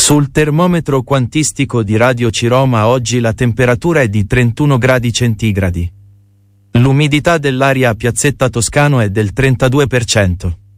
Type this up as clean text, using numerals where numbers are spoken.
Sul termometro quantistico di Radio Ciroma oggi la temperatura è di 31 gradi centigradi. L'umidità dell'aria a Piazzetta Toscano è del 32%.